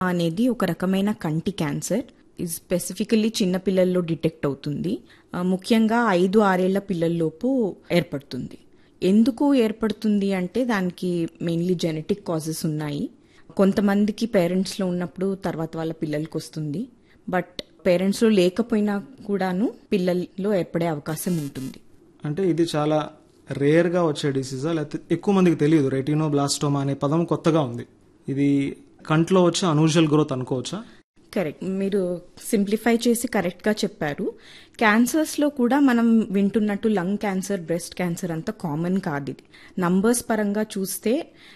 అనేది ఒక రకమైన కంటి క్యాన్సర్. ఇది స్పెసిఫికల్లీ చిన్న పిల్లల్లో డిటెక్ట్ అవుతుంది. ముఖ్యంగా 5-6 ఏళ్ల పిల్లల్లోపు ఏర్పడుతుంది. ఎందుకు ఏర్పడుతుంది అంటే దానికి మెయిన్లీ జెనెటిక్ కాజెస్ ఉన్నాయి. కొంతమందికి పేరెంట్స్లో ఉన్నప్పుడు తర్వాత వాళ్ళ పిల్లలకి వస్తుంది. బట్ పేరెంట్స్లో లేకపోయినా కూడాను పిల్లల్లో ఏర్పడే అవకాశం ఉంటుంది. అంటే ఇది చాలా రేర్గా వచ్చే డిసీజా, లేకపోతే ఎక్కువ మందికి తెలియదు? రెటినోబ్లాస్టోమా అనే పదం కొత్తగా ఉంది. ఇది కంట్లో వచ్చే అనూజువల్ గ్రోత్ అనుకోవచ్చా? కరెక్ట్, మీరు సింప్లిఫై చేసి కరెక్ట్గా చెప్పారు. క్యాన్సర్స్లో కూడా మనం వింటున్నట్టు లంగ్ క్యాన్సర్, బ్రెస్ట్ క్యాన్సర్ అంత కామన్ కాదు. ఇది నంబర్స్ పరంగా చూస్తే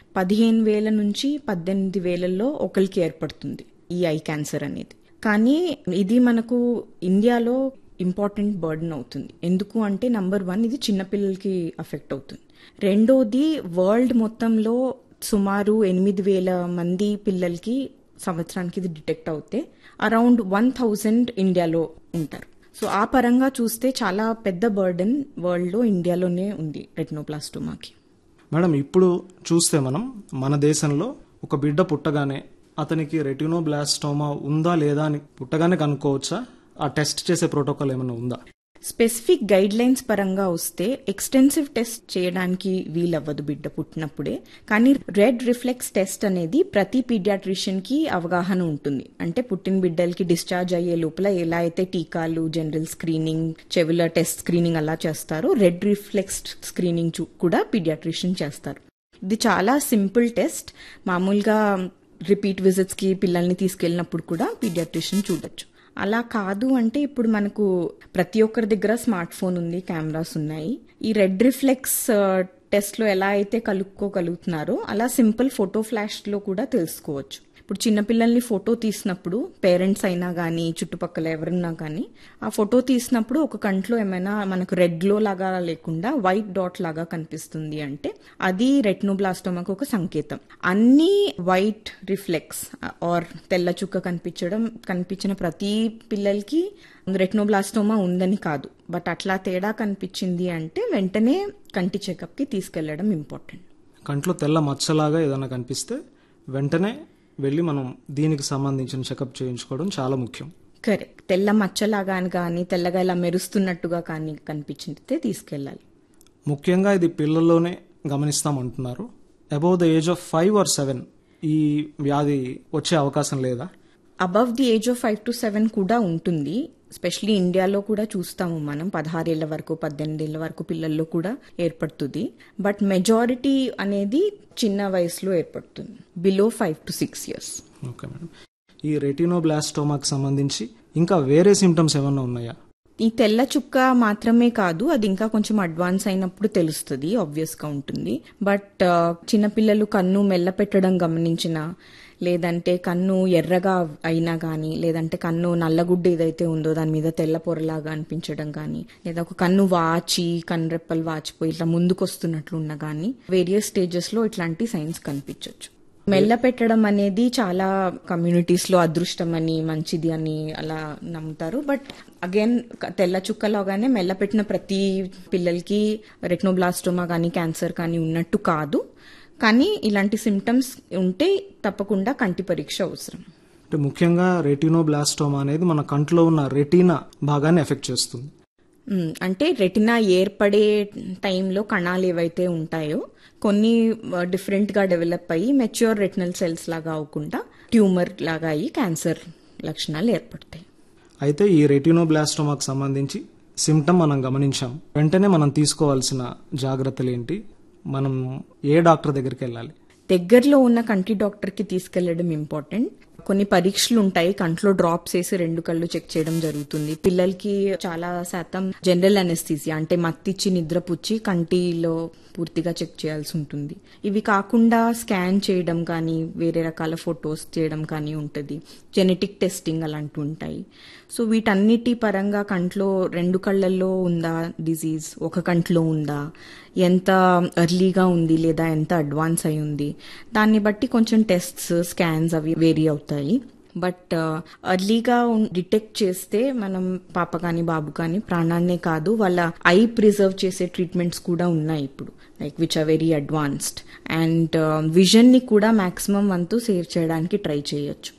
15,000 నుంచి 18,000లో ఒకరికి ఏర్పడుతుంది ఈ ఐ క్యాన్సర్ అనేది. కానీ ఇది మనకు ఇండియాలో ఇంపార్టెంట్ బర్డెన్ అవుతుంది. ఎందుకు అంటే నంబర్ 1 ఇది చిన్నపిల్లలకి అఫెక్ట్ అవుతుంది. రెండోది వరల్డ్ మొత్తంలో సుమారు 8,000 మంది పిల్లలకి సంవత్సరానికి ఇది డిటెక్ట్ అవుతే అరౌండ్ 1,000 ఇండియాలో ఉంటారు. సో ఆ పరంగా చూస్తే చాలా పెద్ద బర్డెన్ వరల్డ్లో ఇండియాలోనే ఉంది రెటినోబ్లాస్టోమాకి. మేడం, ఇప్పుడు చూస్తే మనం మన దేశంలో ఒక బిడ్డ పుట్టగానే అతనికి రెటినోబ్లాస్టోమా ఉందా లేదా అని పుట్టగానే కనుక్కోవచ్చా? ఆ టెస్ట్ చేసే ప్రోటోకాల్ ఏమైనా ఉందా? స్పెసిఫిక్ గైడ్ లైన్స్ పరంగా వస్తే ఎక్స్టెన్సివ్ టెస్ట్ చేయడానికి వీలవ్వదు బిడ్డ పుట్టినప్పుడే. కానీ రెడ్ రిఫ్లెక్స్ టెస్ట్ అనేది ప్రతి పీడియాట్రిషియన్ కి అవగాహన ఉంటుంది. అంటే పుట్టిన బిడ్డలకి డిశ్చార్జ్ అయ్యే లోపల ఎలా అయితే టీకాలు, జనరల్ స్క్రీనింగ్, చెవుల టెస్ట్ స్క్రీనింగ్ అలా చేస్తారో రెడ్ రిఫ్లెక్స్ స్క్రీనింగ్ కూడా పీడియాట్రిషియన్ చేస్తారు. ఇది చాలా సింపుల్ టెస్ట్. మామూలుగా రిపీట్ విజిట్స్ కి పిల్లల్ని తీసుకెళ్ళినప్పుడు కూడా పీడియాట్రిషియన్ చూడొచ్చు. అలా కాదు అంటే ఇప్పుడు మనకు ప్రతి ఒక్కరి దగ్గర స్మార్ట్ ఫోన్ ఉంది, కెమెరాస్ ఉన్నాయి. ఈ రెడ్ రిఫ్లెక్స్ టెస్ట్ లో ఎలా అయితే కలుపుకోగలుగుతున్నారో అలా సింపుల్ ఫోటో ఫ్లాష్ లో కూడా తెలుసుకోవచ్చు. ఇప్పుడు చిన్నపిల్లల్ని ఫోటో తీసినప్పుడు పేరెంట్స్ అయినా కానీ చుట్టుపక్కల ఎవరున్నా కానీ ఆ ఫోటో తీసినప్పుడు ఒక కంట్లో ఏమైనా మనకు రెడ్ గ్లో లాగా లేకుండా వైట్ డాట్ లాగా కనిపిస్తుంది అంటే అది రెటినోబ్లాస్టోమాకు ఒక సంకేతం. అన్ని వైట్ రిఫ్లెక్స్ ఆర్ తెల్ల చుక్క కనిపించిన ప్రతి పిల్లలకి రెటినోబ్లాస్టోమా ఉందని కాదు. బట్ అట్లా తేడా కనిపించింది అంటే వెంటనే కంటి చెకప్ కి తీసుకెళ్లడం ఇంపార్టెంట్. కంట్లో తెల్ల మచ్చలాగా ఏదైనా కనిపిస్తే వెంటనే వెళ్ళి మనం దీనికి సంబంధించిన చెకప్ చేయించుకోవడం చాలా ముఖ్యం. కరెక్ట్, తెల్ల మచ్చలాగా కానీ తెల్లగా ఇలా మెరుస్తున్నట్టుగా కానీ కనిపించితే తీసుకెళ్ళాలి. ముఖ్యంగా ఇది పిల్లల్లోనే గమనిస్తామంటున్నారు. Above the age of 5 or 7 ఈ వ్యాధి వచ్చే అవకాశం లేదా? Above the age of 5 to 7 కూడా ఉంటుంది. ఎస్పెషలీ ఇండియాలో కూడా చూస్తాము మనం 16 ఏళ్ల వరకు 18 ఏళ్ల వరకు పిల్లల్లో కూడా ఏర్పడుతుంది. బట్ మెజారిటీ అనేది చిన్న వయసులో ఏర్పడుతుంది, below 5 to 6 years. Okay madam, ఈ రెటినోబ్లాస్టోమాకి సంబంధించి ఇంకా వేరే సిమ్టమ్స్ ఏమన్నా ఉన్నాయా? ఈ తెల్ల చుక్క మాత్రమే కాదు, అది ఇంకా కొంచెం అడ్వాన్స్ అయినప్పుడు తెలుస్తుంది, ఆబ్వియస్ గా ఉంటుంది. బట్ చిన్నపిల్లలు కన్ను మెల్ల పెట్టడం గమనించిన, లేదంటే కన్ను ఎర్రగా అయినా కానీ, లేదంటే కన్ను నల్లగుడ్డ ఏదైతే ఉందో దాని మీద తెల్ల పొరలాగా అనిపించడం కానీ, లేదా ఒక కన్ను వాచి కన్రెప్పలు వాచిపోయి ఇట్లా ముందుకు వస్తున్నట్లు ఉన్నా కానీ వేరియస్ స్టేజెస్ లో ఇట్లాంటి సైన్స్ కనిపించవచ్చు. మెల్ల పెట్టడం అనేది చాలా కమ్యూనిటీస్ లో అదృష్టం అని, మంచిది అని అలా నమ్ముతారు. బట్ అగైన్ తెల్ల చుక్కలాగానే మెల్ల పెట్టిన ప్రతి పిల్లలకి రెటినోబ్లాస్టోమా కానీ క్యాన్సర్ కానీ ఉన్నట్టు కాదు. కానీ ఇలాంటి సిమ్టమ్స్ ఉంటే తప్పకుండా కంటి పరీక్ష అవసరం. అంటే ముఖ్యంగా రెటినోబ్లాస్టోమా అనేది మన కంట్లో ఉన్న రెటీనా భాగాన్ని ఎఫెక్ట్ చేస్తుంది. అంటే రెటినా ఏర్పడే టైంలో కణాలు ఏవైతే ఉంటాయో కొన్ని డిఫరెంట్ గా డెవలప్ అయ్యి మెచ్యూర్ రెటినల్ సెల్స్ లాగా అవ్వకుండా ట్యూమర్ లాగా అయ్యి క్యాన్సర్ లక్షణాలు ఏర్పడతాయి. అయితే ఈ రెటినోబ్లాస్టోమాకు సంబంధించి సిమ్టమ్ మనం గమనించాం, వెంటనే మనం తీసుకోవాల్సిన జాగ్రత్తలు ఏంటి? మనం ఏ డాక్టర్ దగ్గరికి వెళ్ళాలి? దగ్గరలో ఉన్న కంటి డాక్టర్ కి తీసుకెళ్లడం ఇంపార్టెంట్. కొన్ని పరీక్షలు ఉంటాయి, కంట్లో డ్రాప్స్ వేసి 2 కళ్ళు చెక్ చేయడం జరుగుతుంది. పిల్లలకి చాలా శాతం జనరల్ అనెస్థీసియా అంటే మత్తిచ్చి నిద్రపుచ్చి కంటిలో పూర్తిగా చెక్ చేయాల్సి ఉంటుంది. ఇవి కాకుండా స్కాన్ చేయడం కానీ, వేరే రకాల ఫొటోస్ చేయడం కానీ ఉంటుంది. జెనెటిక్ టెస్టింగ్ అలాంటివి ఉంటాయి. సో వీటన్నిటి పరంగా కంట్లో 2 కళ్ళల్లో ఉందా డిజీజ్, ఒక కంట్లో ఉందా, ఎంత ఎర్లీగా ఉంది లేదా ఎంత అడ్వాన్స్ అయి ఉంది, దాన్ని బట్టి కొంచెం టెస్ట్స్, స్కాన్స్ అవి వేరీ అవుతాయి. బట్ ఎర్లీగా డిటెక్ట్ చేస్తే మనం పాప కానీ బాబు కానీ ప్రాణాన్నే కాదు వాళ్ళ ఐ ప్రిజర్వ్ చేసే ట్రీట్మెంట్స్ కూడా ఉన్నాయి ఇప్పుడు, like which are very advanced. And vision ని కూడా మాక్సిమం వంతు సేవ్ చేయడానికి ట్రై చేయొచ్చు.